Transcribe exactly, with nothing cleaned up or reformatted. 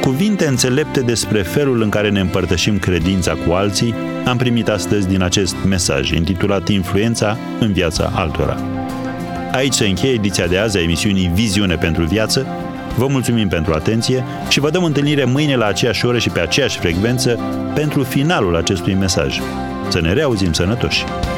Cuvinte înțelepte despre felul în care ne împărtășim credința cu alții am primit astăzi din acest mesaj intitulat Influența în viața altora. Aici se încheie ediția de azi a emisiunii Viziune pentru Viață. Vă mulțumim pentru atenție și vă dăm întâlnire mâine la aceeași oră și pe aceeași frecvență pentru finalul acestui mesaj. Să ne reauzim sănătoși!